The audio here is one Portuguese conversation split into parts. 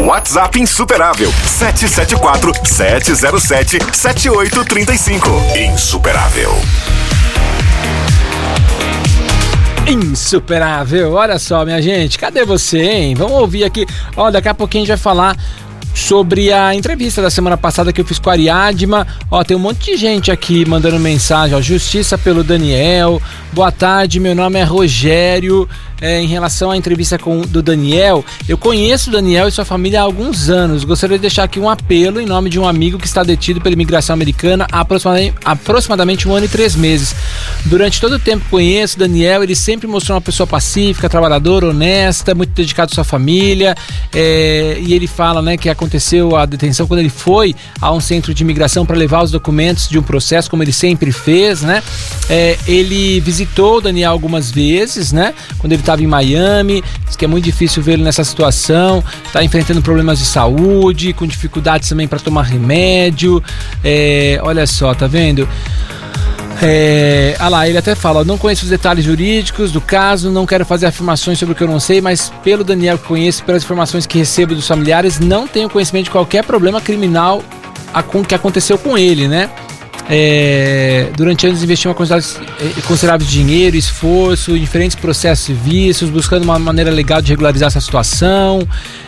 WhatsApp insuperável 774-707-7835. Insuperável. Insuperável, olha só, minha gente, cadê você, hein? Vamos ouvir aqui, ó, daqui a pouquinho a gente vai falar sobre a entrevista da semana passada que eu fiz com a Ariadma. Ó, tem um monte de gente aqui mandando mensagem, ó, justiça pelo Daniel, boa tarde, meu nome é Rogério. Em relação à entrevista do Daniel, eu conheço o Daniel e sua família há alguns anos. Gostaria de deixar aqui um apelo em nome de um amigo que está detido pela imigração americana há aproximadamente 1 ano e 3 meses. Durante todo o tempo que conheço o Daniel, ele sempre mostrou uma pessoa pacífica, trabalhadora, honesta, muito dedicado à sua família. E ele fala, né, que aconteceu a detenção quando ele foi a um centro de imigração para levar os documentos de um processo, como ele sempre fez, né? Ele visitou o Daniel algumas vezes, né? Quando ele estava em Miami, diz que é muito difícil vê-lo nessa situação, está enfrentando problemas de saúde, com dificuldades também para tomar remédio. Olha só, tá vendo? Lá, ele até fala, não conheço os detalhes jurídicos do caso, não quero fazer afirmações sobre o que eu não sei, mas pelo Daniel que conheço, pelas informações que recebo dos familiares, não tenho conhecimento de qualquer problema criminal que aconteceu com ele, né? Durante anos investiu uma quantidade considerável de dinheiro, esforço em diferentes processos e vícios, buscando uma maneira legal de regularizar essa situação.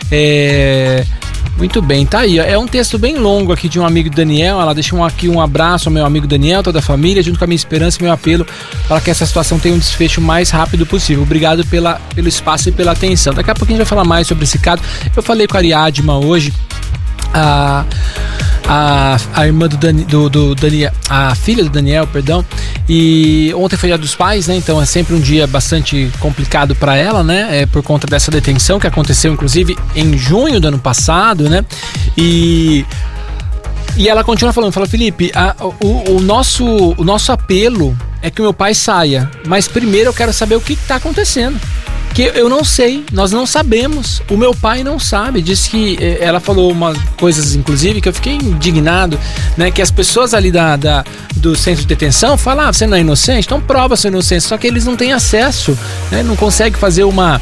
Muito bem, tá aí. É um texto bem longo aqui de um amigo do Daniel. Ela deixou aqui um abraço ao meu amigo Daniel, toda a família, junto com a minha esperança e meu apelo para que essa situação tenha um desfecho o mais rápido possível. Obrigado pelo espaço e pela atenção. Daqui a pouquinho a gente vai falar mais sobre esse caso. Eu falei com a Ariadma hoje, a irmã do Daniel, a filha do Daniel, perdão, e ontem foi dia dos pais, né? Então é sempre um dia bastante complicado para ela, né? Por conta dessa detenção que aconteceu, inclusive, em junho do ano passado, né? E ela continua falando, Felipe, o nosso apelo é que o meu pai saia, mas primeiro eu quero saber o que está acontecendo. Que eu não sei, nós não sabemos, o meu pai não sabe. Disse que ela falou umas coisas, inclusive, que eu fiquei indignado, né? Que as pessoas ali do centro de detenção falam, você não é inocente, então prova sua inocência, só que eles não têm acesso, né? Não conseguem fazer uma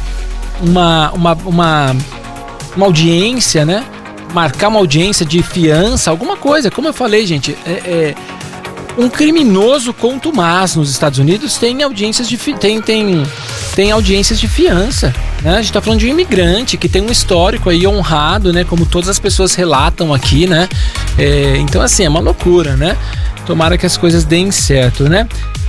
audiência, né? Marcar uma audiência de fiança, alguma coisa. Como eu falei, gente, um criminoso contumaz nos Estados Unidos tem audiências tem audiências de fiança, né? A gente tá falando de um imigrante que tem um histórico aí honrado, né? Como todas as pessoas relatam aqui, né? Então, assim, é uma loucura, né? Tomara que as coisas deem certo, né?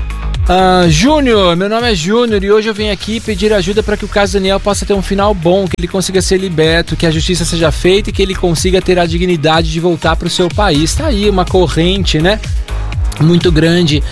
Júnior, meu nome é Júnior e hoje eu venho aqui pedir ajuda para que o caso Daniel possa ter um final bom, que ele consiga ser liberto, que a justiça seja feita e que ele consiga ter a dignidade de voltar para o seu país. Tá aí uma corrente, né? Muito grande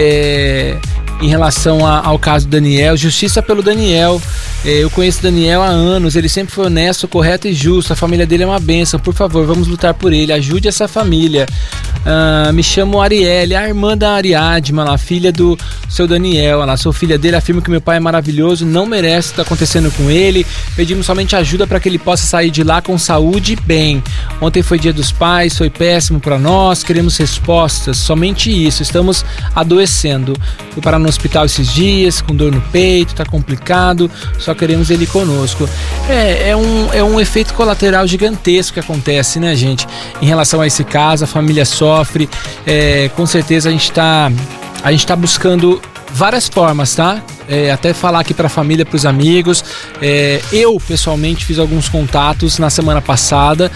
em relação ao caso do Daniel. Justiça pelo Daniel. Eu conheço o Daniel há anos, ele sempre foi honesto, correto e justo. A família dele é uma bênção, por favor, vamos lutar por ele, ajude essa família. Me chamo Arielle, a irmã da Ariadma, a filha do seu Daniel. Sou filha dele, afirmo que meu pai é maravilhoso, não merece o que está acontecendo com ele. Pedimos somente ajuda para que ele possa sair de lá com saúde e bem. Ontem foi dia dos pais, foi péssimo para nós, queremos respostas, somente isso, estamos adoecendo. Fui parar no hospital esses dias, com dor no peito, tá complicado, só queremos ele conosco. É um efeito colateral gigantesco que acontece, né, gente? Em relação a esse caso, a família sofre, com certeza a gente tá buscando várias formas, tá? Até falar aqui para a família, para os amigos. Eu pessoalmente fiz alguns contatos na semana passada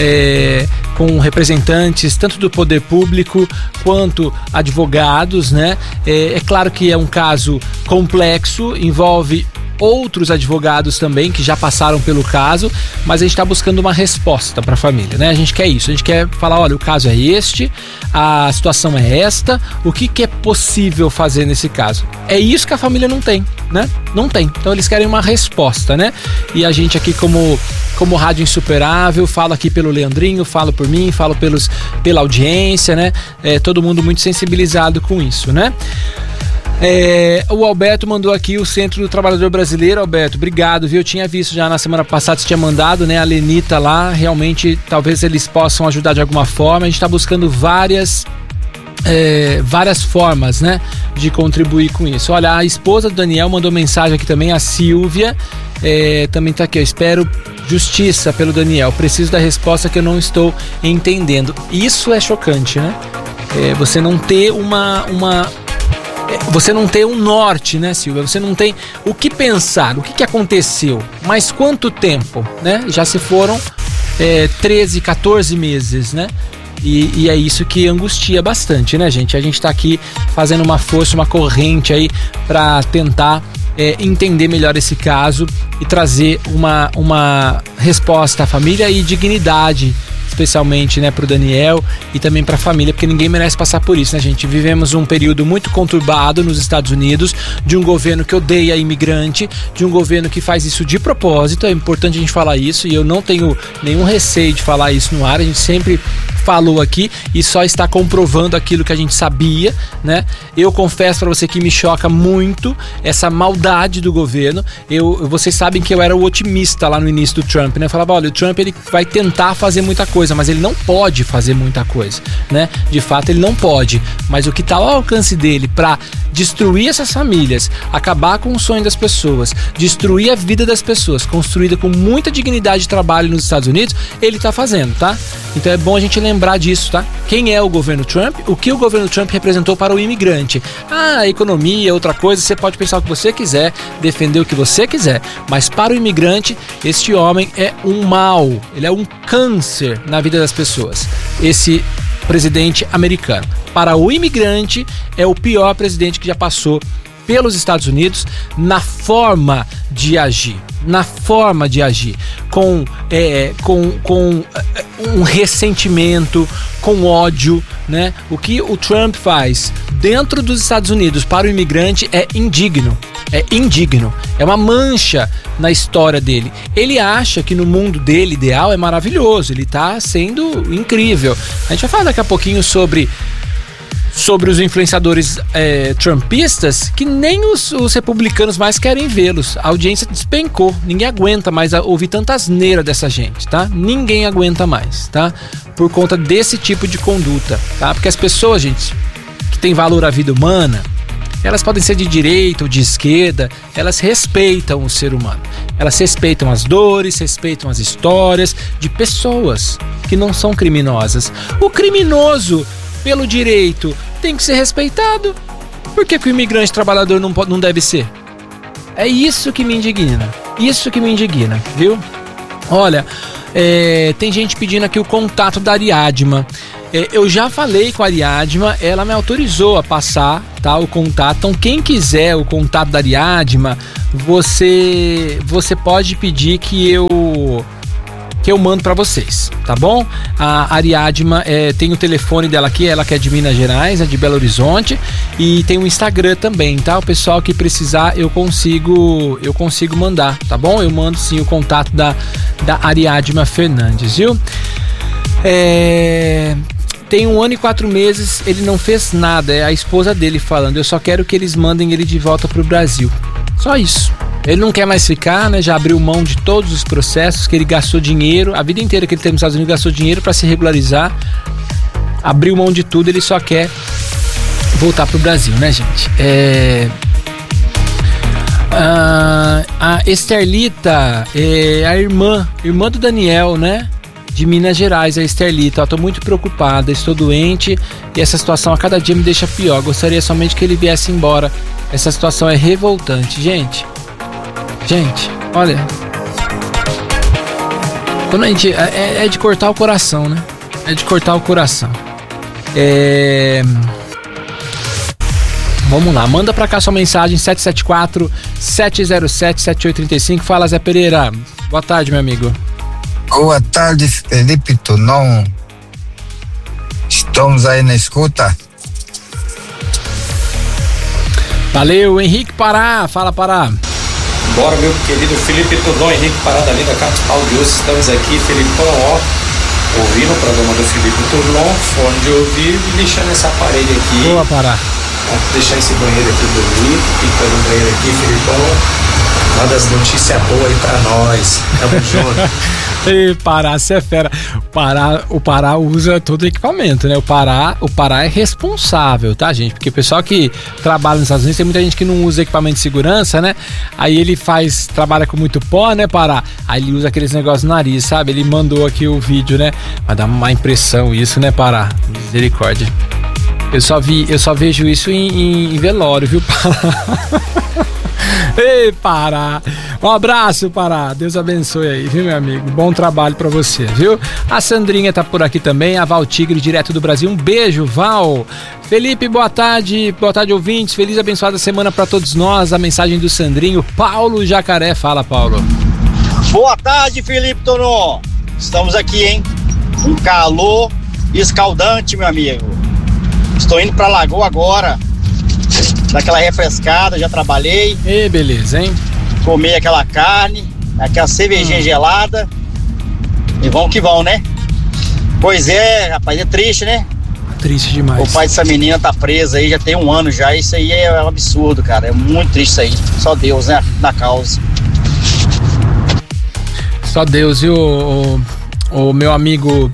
com representantes tanto do poder público quanto advogados, né? É claro que é um caso complexo, envolve outros advogados também que já passaram pelo caso, mas a gente está buscando uma resposta para a família, né? A gente quer isso, a gente quer falar, olha, o caso é este, a situação é esta, o que é possível fazer nesse caso? É isso que a família não tem, né? Não tem, então eles querem uma resposta, né? E a gente aqui como Rádio Insuperável, falo aqui pelo Leandrinho, falo por mim, falo pela audiência, né? Todo mundo muito sensibilizado com isso, né? O Alberto mandou aqui o Centro do Trabalhador Brasileiro. Alberto, obrigado, viu? Eu tinha visto já na semana passada, você tinha mandado, né, a Lenita lá, realmente talvez eles possam ajudar de alguma forma. A gente está buscando várias várias formas, né, de contribuir com isso. Olha, a esposa do Daniel mandou mensagem aqui também, a Silvia, também tá aqui, eu espero justiça pelo Daniel, preciso da resposta que eu não estou entendendo. Isso é chocante, né? Você não ter você não tem um norte, né, Silvia? Você não tem o que pensar, o que aconteceu, mas quanto tempo, né? Já se foram 13, 14 meses, né? E é isso que angustia bastante, né, gente? A gente tá aqui fazendo uma força, uma corrente aí pra tentar entender melhor esse caso e trazer uma resposta à família e dignidade, especialmente, né, pro Daniel e também pra família, porque ninguém merece passar por isso, né, gente? Vivemos um período muito conturbado nos Estados Unidos, de um governo que odeia imigrante, de um governo que faz isso de propósito. É importante a gente falar isso e eu não tenho nenhum receio de falar isso no ar, a gente sempre falou aqui e só está comprovando aquilo que a gente sabia, né? Eu confesso pra você que me choca muito essa maldade do governo. Vocês sabem que eu era o otimista lá no início do Trump, né? Eu falava, olha, o Trump ele vai tentar fazer muita coisa, mas ele não pode fazer muita coisa, né? De fato ele não pode, mas o que tá ao alcance dele pra destruir essas famílias, acabar com o sonho das pessoas, destruir a vida das pessoas, construída com muita dignidade de trabalho nos Estados Unidos, ele tá fazendo, tá? Então é bom a gente lembrar disso, tá? Quem é o governo Trump? O que o governo Trump representou para o imigrante? A economia, outra coisa, você pode pensar o que você quiser, defender o que você quiser, mas para o imigrante, este homem é um mal, ele é um câncer na vida das pessoas, esse presidente americano. Para o imigrante, é o pior presidente que já passou pelos Estados Unidos na forma de agir, com um ressentimento, com ódio, né? O que o Trump faz dentro dos Estados Unidos para o imigrante é indigno, é uma mancha na história dele. Ele acha que no mundo dele ideal é maravilhoso, ele tá sendo incrível. A gente vai falar daqui a pouquinho sobre os influenciadores trumpistas, que nem os republicanos mais querem vê-los. A audiência despencou, ninguém aguenta mais ouvir tanta asneira dessa gente, tá? Ninguém aguenta mais, tá? Por conta desse tipo de conduta, tá? Porque as pessoas, gente, que têm valor à vida humana, elas podem ser de direita ou de esquerda, elas respeitam o ser humano. Elas respeitam as dores, respeitam as histórias de pessoas que não são criminosas. O criminoso, pelo direito, tem que ser respeitado. Por que o imigrante trabalhador não deve ser? É isso que me indigna. Viu? Olha, tem gente pedindo aqui o contato da Ariadma. Eu já falei com a Ariadma, ela me autorizou a passar, tá, o contato. Então quem quiser o contato da Ariadma, você pode pedir que eu mando pra vocês, tá bom? A Ariadma tem o telefone dela aqui, ela que é de Minas Gerais, é de Belo Horizonte, e tem um Instagram também, tá? O pessoal que precisar eu consigo mandar, tá bom? Eu mando sim o contato da Ariadma Fernandes, viu? Tem 1 ano e 4 meses, ele não fez nada, é a esposa dele falando, eu só quero que eles mandem ele de volta pro Brasil. Só isso. Ele não quer mais ficar, né? Já abriu mão de todos os processos, que ele gastou dinheiro, a vida inteira que ele teve nos Estados Unidos, gastou dinheiro para se regularizar, abriu mão de tudo, ele só quer voltar pro Brasil, né, gente? A Esterlita, a irmã do Daniel, né? De Minas Gerais, a Esterlita. Eu tô muito preocupada, estou doente e essa situação a cada dia me deixa pior. Gostaria somente que ele viesse embora. Essa situação é revoltante, gente, olha, quando a gente é de cortar o coração, né? Vamos lá, manda pra cá sua mensagem 774-707-7835. Fala, Zé Pereira. Boa tarde, meu amigo. Boa tarde, Felipe Tonon. Estamos aí na escuta. Valeu, Henrique Pará. Fala, Pará. Bora, meu querido Felipe Tonon, Henrique Pará da linda capital de hoje. Estamos aqui, Felipão, ouvindo o programa do Felipe Tonon, fone de ouvido e deixando esse aparelho aqui. Boa, Pará. Deixar esse banheiro aqui bonito, pintando o banheiro aqui, Felipão. Manda as notícias boas aí pra nós. Tamo junto. Ei, Pará, você é fera. O Pará usa todo o equipamento, né? O Pará é responsável, tá, gente? Porque o pessoal que trabalha nos Estados Unidos, tem muita gente que não usa equipamento de segurança, né? Aí ele trabalha com muito pó, né, Pará? Aí ele usa aqueles negócios no nariz, sabe? Ele mandou aqui o vídeo, né? Vai dar uma impressão isso, né, Pará? Misericórdia. Eu só vejo isso em velório, viu, Pará? Ei, Pará! Um abraço, Pará. Deus abençoe aí, viu, meu amigo? Bom trabalho pra você, viu? A Sandrinha tá por aqui também, a Val Tigre, direto do Brasil. Um beijo, Val. Felipe, boa tarde, ouvintes. Feliz e abençoada semana pra todos nós. A mensagem do Sandrinho. Paulo Jacaré, fala, Paulo. Boa tarde, Felipe Tonon. Estamos aqui, hein? Um calor escaldante, meu amigo. Estou indo pra Lagoa agora. Daquela refrescada, já trabalhei. E beleza, hein? Comi aquela carne, aquela cervejinha gelada. E vamos que vão, né? Pois é, rapaz, é triste, né? Triste demais. O pai dessa menina tá preso aí, já tem 1 ano já. Isso aí é um absurdo, cara. É muito triste isso aí. Só Deus, né? Na causa. Só Deus, viu, o meu amigo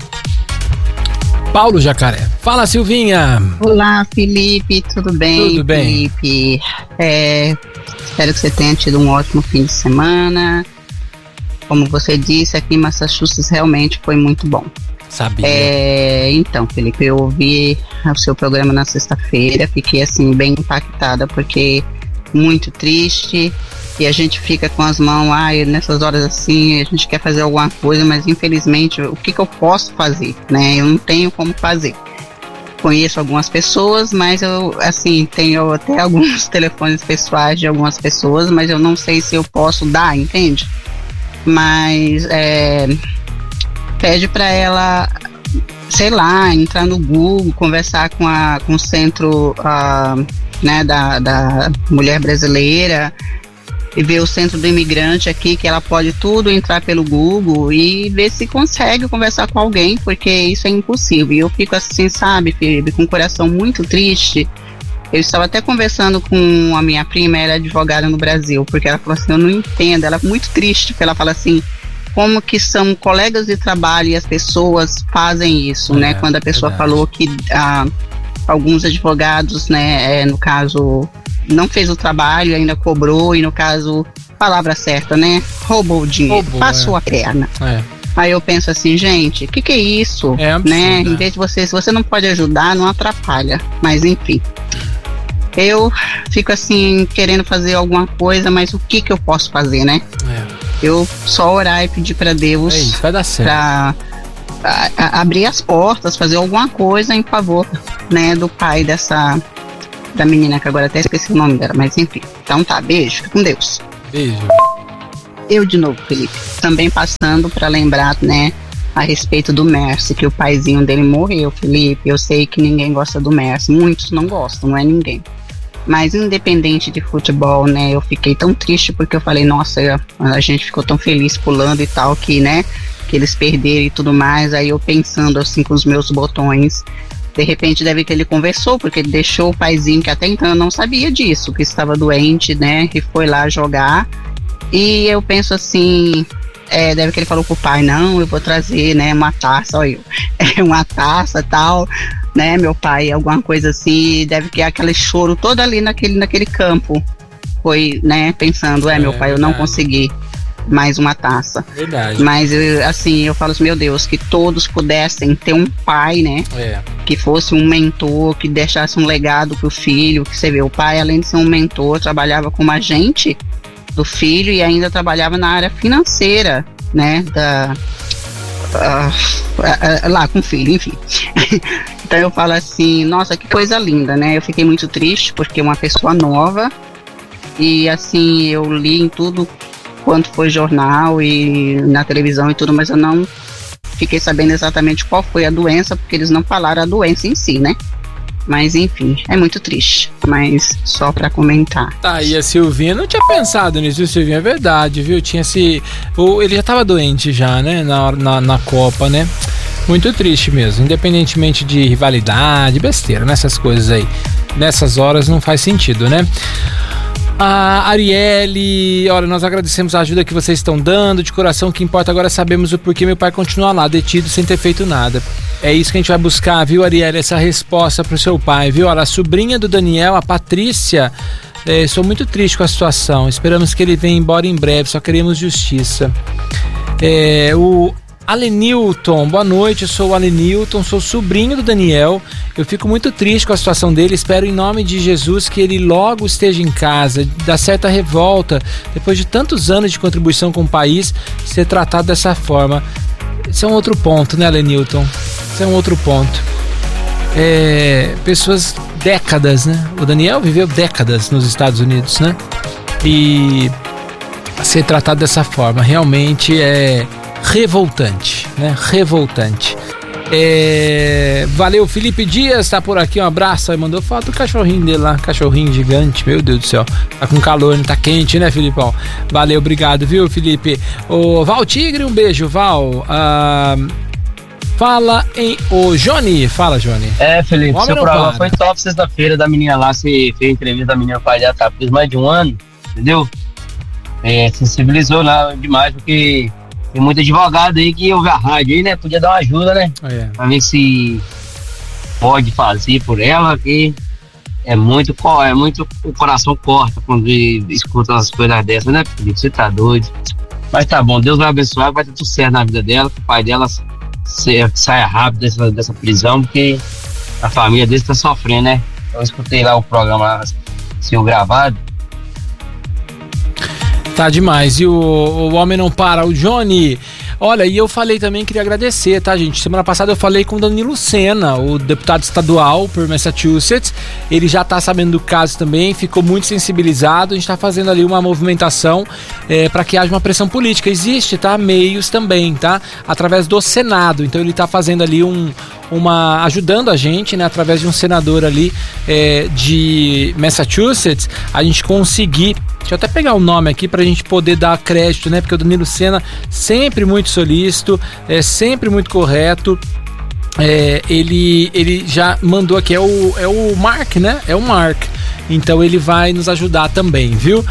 Paulo Jacaré. Fala, Silvinha. Olá, Felipe, tudo bem? Tudo bem. Felipe, espero que você tenha tido um ótimo fim de semana. Como você disse, aqui em Massachusetts realmente foi muito bom. Sabia. Então, Felipe, eu ouvi o seu programa na sexta-feira, fiquei assim bem impactada, porque muito triste. E a gente fica com as mãos, nessas horas assim, a gente quer fazer alguma coisa, mas infelizmente, o que eu posso fazer, né? Eu não tenho como fazer. Conheço algumas pessoas, mas eu, assim, tenho até alguns telefones pessoais de algumas pessoas, mas eu não sei se eu posso dar, entende? Mas, pede pra ela, sei lá, entrar no Google, conversar com o centro, né, da mulher brasileira, e ver o centro do imigrante aqui, que ela pode tudo entrar pelo Google e ver se consegue conversar com alguém, porque isso é impossível. E eu fico assim, sabe, Felipe, com o coração muito triste. Eu estava até conversando com a minha prima, ela é advogada no Brasil, porque ela falou assim, eu não entendo, ela é muito triste, porque ela fala assim, como que são colegas de trabalho e as pessoas fazem isso, né? Quando a pessoa falou que alguns advogados, né, no caso, não fez o trabalho, ainda cobrou, e no caso, palavra certa, né, roubou o dinheiro, passou a perna. Aí eu penso assim, gente, o que é isso? Né? Em vez de se você não pode ajudar, não atrapalha. Mas enfim, eu fico assim, querendo fazer alguma coisa, mas o que eu posso fazer, né? Eu só orar e pedir pra Deus, isso, vai dar certo, pra abrir as portas, fazer alguma coisa em favor, né, do pai da menina, que agora até esqueci o nome dela, mas enfim. Então tá, beijo, fica com Deus. Beijo. Eu de novo, Felipe, também passando para lembrar, né, a respeito do Mercy, que o paizinho dele morreu, Felipe. Eu sei que ninguém gosta do Mercy, muitos não gostam, não é ninguém. Mas independente de futebol, né, eu fiquei tão triste porque eu falei, nossa, a gente ficou tão feliz pulando e tal, que, né, que eles perderam e tudo mais. Aí eu pensando assim com os meus botões, de repente deve que ele conversou, porque ele deixou o paizinho, que até então eu não sabia disso, que estava doente, né, e foi lá jogar. E eu penso assim, deve que ele falou pro pai, não, eu vou trazer, né, uma taça, olha eu, uma taça tal, né, meu pai, alguma coisa assim, deve que aquele choro todo ali naquele campo, foi, né, pensando, meu pai, eu não consegui mais uma taça. Verdade. Mas, assim, eu falo assim, meu Deus, que todos pudessem ter um pai, né, que fosse um mentor, que deixasse um legado pro filho, que você vê, o pai, além de ser um mentor, trabalhava como agente do filho e ainda trabalhava na área financeira, né, lá com o filho, enfim. Então eu falo assim, nossa, que coisa linda, né? Eu fiquei muito triste porque é uma pessoa nova e assim, eu li em tudo quanto foi jornal e na televisão e tudo, mas eu não fiquei sabendo exatamente qual foi a doença, porque eles não falaram a doença em si, né? Mas enfim, é muito triste, mas só pra comentar. Tá, e a Silvinha não tinha pensado nisso, viu, Silvinha? É verdade, viu? Tinha ele já tava doente já, né? Na Copa, né? Muito triste mesmo, independentemente de rivalidade, besteira, nessas coisas aí. Nessas horas não faz sentido, né? A Arielle, olha, nós agradecemos a ajuda que vocês estão dando, de coração, o que importa agora é sabermos o porquê meu pai continua lá, detido sem ter feito nada. É isso que a gente vai buscar, viu, Arielle, essa resposta pro seu pai, viu? Olha, a sobrinha do Daniel, a Patrícia, estou muito triste com a situação, esperamos que ele venha embora em breve, só queremos justiça. O Alenilton, boa noite, eu sou o Alenilton, sou sobrinho do Daniel, eu fico muito triste com a situação dele, espero em nome de Jesus que ele logo esteja em casa, dá certa revolta, depois de tantos anos de contribuição com o país, ser tratado dessa forma. Esse é um outro ponto, né, Alenilton? Esse é um outro ponto. Pessoas, décadas, né? O Daniel viveu décadas nos Estados Unidos, né? E ser tratado dessa forma realmente é revoltante, né? Revoltante. Valeu, Felipe Dias tá por aqui, um abraço, aí mandou foto do cachorrinho dele lá, cachorrinho gigante, meu Deus do céu, tá com calor, não tá quente, né, Filipão? Valeu, obrigado, viu, Felipe? O Val Tigre, um beijo, Val. Fala o Johnny, fala, Johnny. Felipe, seu programa foi top sexta-feira da menina lá, você fez entrevista da menina, o pai dela tá preso mais de um ano, entendeu? Sensibilizou lá demais, porque tem muito advogado aí que ouve a rádio aí, né? Podia dar uma ajuda, né? Pra ver se pode fazer por ela, que é muito o coração corta quando escuta umas coisas dessas, né, Felipe? Você tá doido. Mas tá bom, Deus vai abençoar, vai ter tudo certo na vida dela, que o pai dela saia rápido dessa prisão, porque a família dele tá sofrendo, né? Eu escutei lá o programa seu gravado. Tá demais, e o homem não para, o Johnny. Olha, e eu falei também, queria agradecer, tá, gente? Semana passada eu falei com o Danilo Sena, o deputado estadual por Massachusetts. Ele já tá sabendo do caso também, ficou muito sensibilizado. A gente tá fazendo ali uma movimentação para que haja uma pressão política. Existe, tá? Meios também, tá? Através do Senado. Então ele tá fazendo ali ajudando a gente, né? Através de um senador ali de Massachusetts, a gente conseguir. Deixa eu até pegar o nome aqui pra gente poder dar crédito, né? Porque o Danilo Sena sempre muito solícito, sempre muito correto. Ele já mandou aqui, é o Mark, né? É o Mark. Então ele vai nos ajudar também, viu?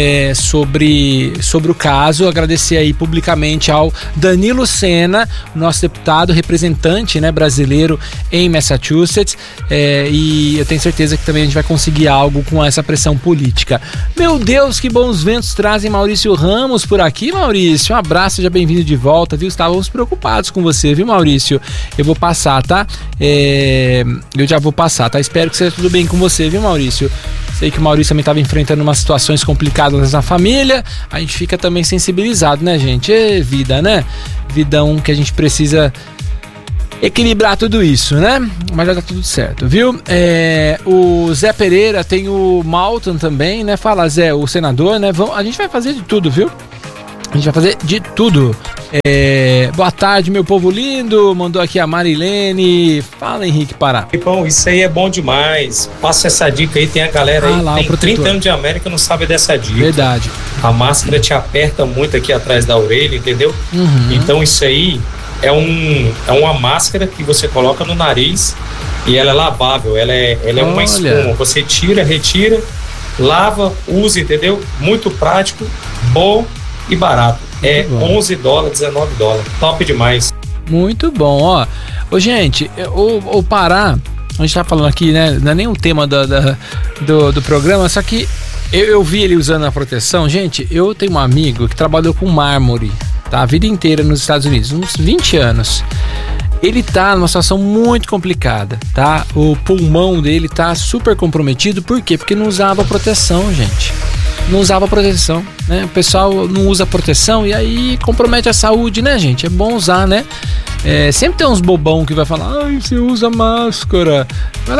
Sobre o caso. Agradecer aí publicamente ao Danilo Sena, nosso deputado, representante, né, brasileiro em Massachusetts. E eu tenho certeza que também a gente vai conseguir algo com essa pressão política. Meu Deus, que bons ventos trazem Maurício Ramos por aqui, Maurício. Um abraço, seja bem-vindo de volta, viu? Estávamos preocupados com você, viu, Maurício? Eu vou passar, tá? Eu já vou passar, tá? Espero que seja tudo bem com você, viu, Maurício? Sei que o Maurício também estava enfrentando umas situações complicadas na família. A gente fica também sensibilizado, né, gente? Vida, né? Vidão que a gente precisa equilibrar tudo isso, né? Mas já tá tudo certo, viu? O Zé Pereira, tem o Malton também, né? Fala, Zé, o senador, né? A gente vai fazer de tudo, viu? A gente vai fazer de tudo. Boa tarde, meu povo lindo. Mandou aqui a Marilene. Fala, Henrique Pará. Bom, isso aí é bom demais. Passa essa dica aí. Tem a galera aí lá, que tem 30 anos de América e não sabe dessa dica. Verdade. A máscara te aperta muito aqui atrás da orelha, entendeu? Uhum. Então isso aí é uma máscara que você coloca no nariz e ela é lavável.Ela é uma espuma. Você tira, retira, lava, usa, entendeu? Muito prático, bom e barato. $11, $19. Top demais. Muito bom, ó. Ô, gente, o Pará, a gente tá falando aqui, né? Não é nem o tema do programa, só que eu vi ele usando a proteção. Gente, eu tenho um amigo que trabalhou com mármore, tá? A vida inteira nos Estados Unidos, uns 20 anos. Ele tá numa situação muito complicada, tá? O pulmão dele tá super comprometido. Por quê? Porque não usava proteção, gente. Não usava proteção, né? O pessoal não usa proteção e aí compromete a saúde, né, gente? É bom usar, né? Sempre tem uns bobão que vai falar, ai, você usa máscara. Mas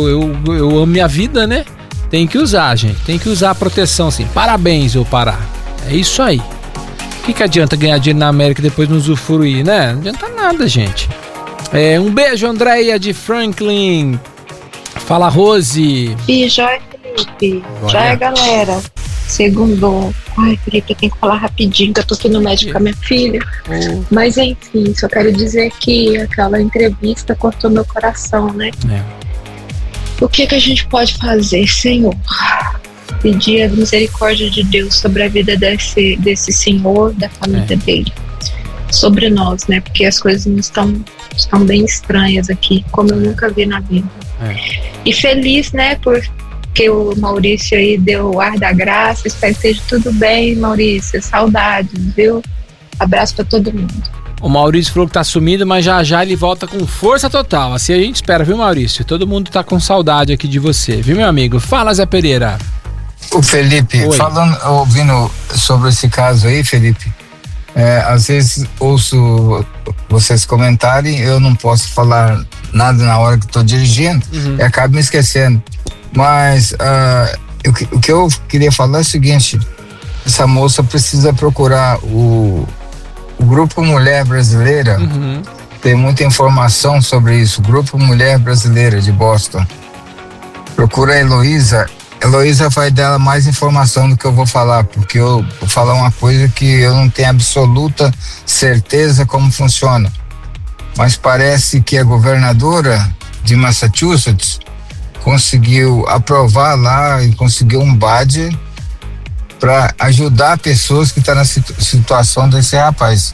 eu amo minha vida, né? Tem que usar, gente. Tem que usar a proteção, sim. Parabéns, ô Pará. É isso aí. O que adianta ganhar dinheiro na América e depois não usufruir, né? Não adianta nada, gente. Um beijo, Andréia de Franklin. Fala, Rose. E joia, Felipe. Joia, galera. Segundo. Ai, Felipe, eu tenho que falar rapidinho, que eu tô aqui no médico com a minha filha. Mas enfim, só quero dizer que aquela entrevista cortou meu coração, né? O que a gente pode fazer, Senhor? pedir a misericórdia de Deus sobre a vida desse senhor, da família dele, sobre nós, né? Porque as coisas estão bem estranhas aqui, como eu nunca vi na vida. E feliz, né? Porque o Maurício aí deu o ar da graça. Espero que esteja tudo bem, Maurício. Saudades, viu? Abraço pra todo mundo. O Maurício falou que tá sumido, mas já ele volta com força total. Assim a gente espera, viu, Maurício? Todo mundo tá com saudade aqui de você, viu, meu amigo? Fala, Zé Pereira. O Felipe, ouvindo sobre esse caso aí, Felipe, às vezes ouço vocês comentarem, eu não posso falar nada na hora que estou dirigindo e acabo me esquecendo. Mas o que eu queria falar é o seguinte: essa moça precisa procurar o Grupo Mulher Brasileira. Tem muita informação sobre isso. Grupo Mulher Brasileira de Boston. Procura a Heloísa. Heloísa vai dar mais informação do que eu vou falar, porque eu vou falar uma coisa que eu não tenho absoluta certeza como funciona. Mas parece que a governadora de Massachusetts conseguiu aprovar lá e conseguiu um badge para ajudar pessoas que estão na situação desse rapaz.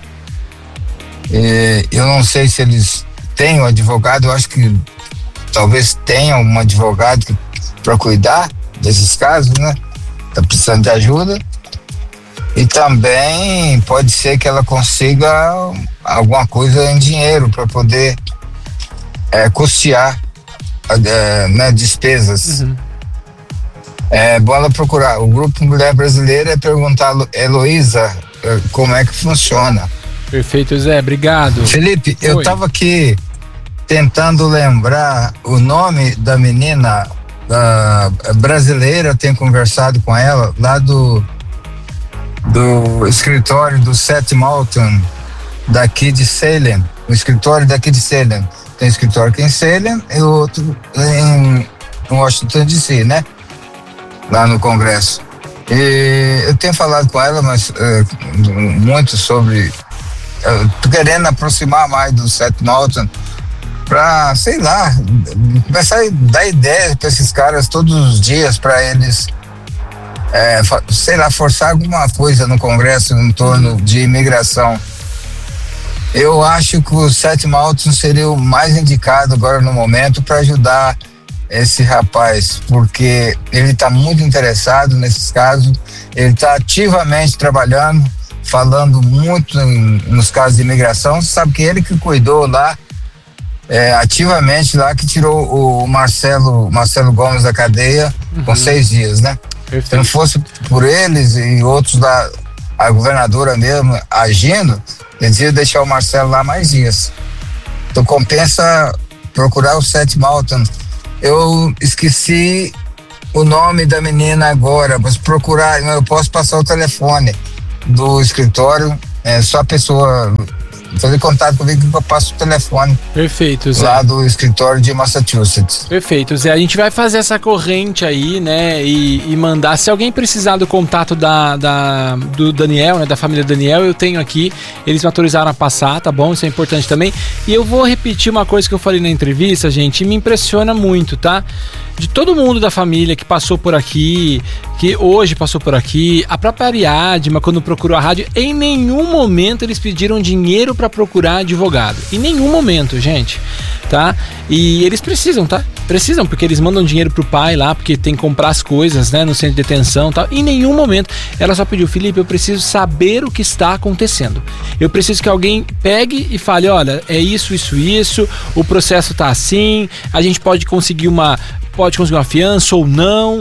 Eu não sei se eles têm um advogado, eu acho que talvez tenham um advogado para cuidar desses casos, né? Tá precisando de ajuda. E também pode ser que ela consiga alguma coisa em dinheiro para poder custear despesas. Bom ela procurar o Grupo Mulher Brasileira e perguntar a Heloísa como é que funciona. Perfeito, Zé, obrigado. Felipe, eu estava aqui tentando lembrar o nome da menina brasileira, tenho conversado com ela lá do escritório do Seth Moulton daqui de Salem, o escritório daqui de Salem. Tem escritório aqui em Salem e outro em Washington DC, né? Lá no Congresso. E eu tenho falado com ela, mas muito sobre. Eu tô querendo aproximar mais do Seth Moulton para, sei lá, começar a dar ideias para esses caras todos os dias, para eles, sei lá, forçar alguma coisa no Congresso em torno de imigração. Eu acho que o Seth Moulton seria o mais indicado agora no momento para ajudar esse rapaz, porque ele está muito interessado nesses casos, ele está ativamente trabalhando, falando muito nos casos de imigração. Você sabe que ele que cuidou lá, ativamente lá, que tirou o Marcelo Gomes da cadeia com 6 dias, né? Perfeito. Se não fosse por eles e outros a governadora mesmo agindo, eles iam deixar o Marcelo lá mais dias. Então compensa procurar o Seth Moulton. Eu esqueci o nome da menina agora, mas procurar, eu posso passar o telefone do escritório, só a pessoa fazer contato comigo que eu passo o telefone. Perfeito, Zé. Lá do escritório de Massachusetts. Perfeito, Zé. A gente vai fazer essa corrente aí, né, e mandar, se alguém precisar do contato do Daniel, né, da família Daniel, eu tenho aqui, eles me autorizaram a passar, tá bom? Isso é importante também. E eu vou repetir uma coisa que eu falei na entrevista, gente, e me impressiona muito, tá? De todo mundo da família que passou por aqui, que hoje passou por aqui, a própria Ariadna, quando procurou a rádio, em nenhum momento eles pediram dinheiro para procurar advogado. Em nenhum momento, gente, tá? E eles precisam, tá? Precisam, porque eles mandam dinheiro pro pai lá, porque tem que comprar as coisas, né, no centro de detenção e tal. Em nenhum momento ela só pediu: Felipe, eu preciso saber o que está acontecendo. Eu preciso que alguém pegue e fale: olha, é isso, o processo tá assim, a gente pode conseguir uma fiança ou não,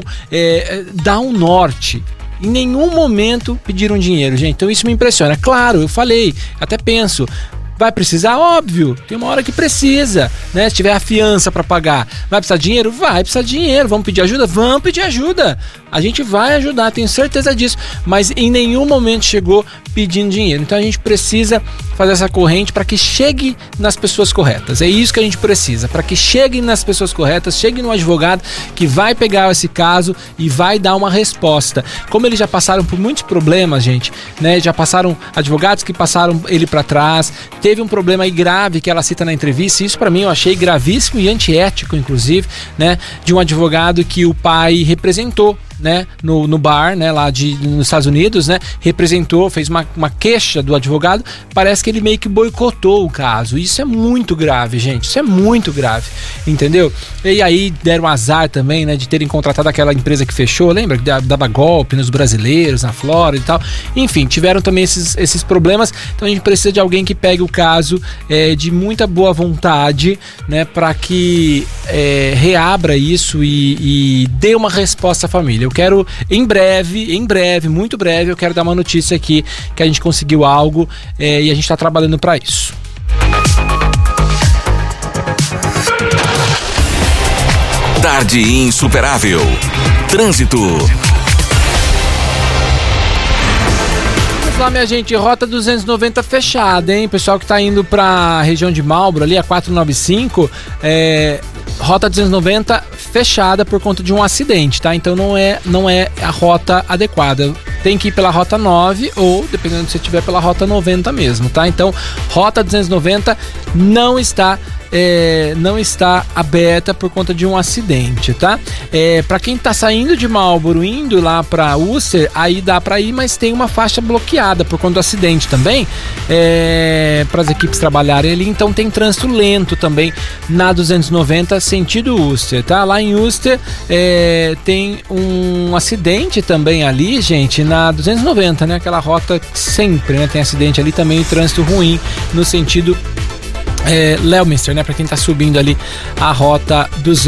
dá um norte. Em nenhum momento pediram dinheiro, gente. Então isso me impressiona. Claro, eu falei, até penso, vai precisar? Óbvio, tem uma hora que precisa, né? Se tiver a fiança para pagar, vai precisar de dinheiro? Vai precisar de dinheiro. Vamos pedir ajuda? Vamos pedir ajuda. A gente vai ajudar, tenho certeza disso. Mas em nenhum momento chegou pedindo dinheiro. Então a gente precisa fazer essa corrente para que chegue nas pessoas corretas. É isso que a gente precisa, para que chegue nas pessoas corretas, chegue no advogado que vai pegar esse caso e vai dar uma resposta. Como eles já passaram por muitos problemas, gente, né? Já passaram advogados que passaram ele para trás. Teve um problema aí grave que ela cita na entrevista, isso para mim eu achei gravíssimo e antiético, inclusive, né? De um advogado que o pai representou, né, no bar, né, lá nos Estados Unidos, né, representou, fez uma queixa do advogado, parece que ele meio que boicotou o caso. Isso é muito grave, gente, isso é muito grave, entendeu? E aí deram azar também, né, de terem contratado aquela empresa que fechou, lembra? Que dava golpe nos brasileiros, na Flórida e tal. Enfim, tiveram também esses problemas, então a gente precisa de alguém que pegue o caso de muita boa vontade, né, para que reabra isso e dê uma resposta à família. Eu quero, em breve, muito breve, eu quero dar uma notícia aqui que a gente conseguiu algo e a gente está trabalhando para isso. Tarde Insuperável. Trânsito. Vamos lá, minha gente, rota 290 fechada, hein? Pessoal que tá indo pra região de Marlboro, ali a 495, rota 290 fechada por conta de um acidente, tá? Então não é a rota adequada. Tem que ir pela rota 9 ou, dependendo se você estiver, pela rota 90 mesmo, tá? Então, rota 290 não está aberta por conta de um acidente, tá? Para quem tá saindo de Marlboro, indo lá para Worcester, aí dá para ir, mas tem uma faixa bloqueada por conta do acidente também, para as equipes trabalharem ali, então tem trânsito lento também na 290 sentido Worcester, tá? Lá em Worcester tem um acidente também ali, gente, na 290, né? Aquela rota que sempre, né, tem acidente ali também, e trânsito ruim no sentido Leominster, né? Para quem tá subindo ali a rota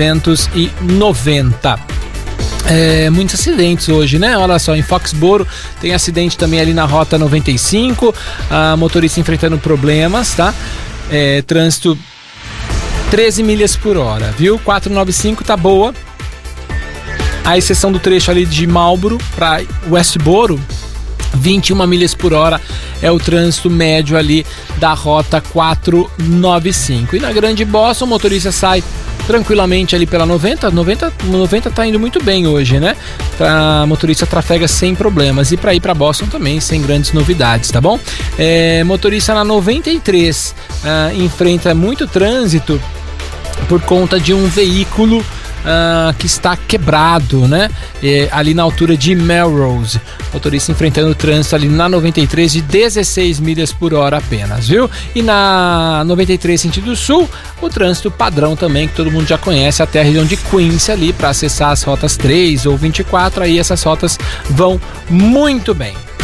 290. Muitos acidentes hoje, né? Olha só, em Foxboro tem acidente também ali na rota 95, a motorista enfrentando problemas, tá? Trânsito 13 milhas por hora, viu? 495 tá boa. A exceção do trecho ali de Marlboro para Westboro, 21 milhas por hora é o trânsito médio ali da rota 495. E na Grande Boston, o motorista sai tranquilamente ali pela 90 tá indo muito bem hoje, né? A motorista trafega sem problemas. E para ir para Boston também, sem grandes novidades, tá bom? Motorista na 93 enfrenta muito trânsito por conta de um veículo que está quebrado, né? Ali na altura de Melrose. Motorista enfrentando o trânsito ali na 93 de 16 milhas por hora apenas, viu? E na 93 sentido sul, o trânsito padrão também, que todo mundo já conhece, até a região de Queens ali, para acessar as rotas 3 ou 24, aí essas rotas vão muito bem.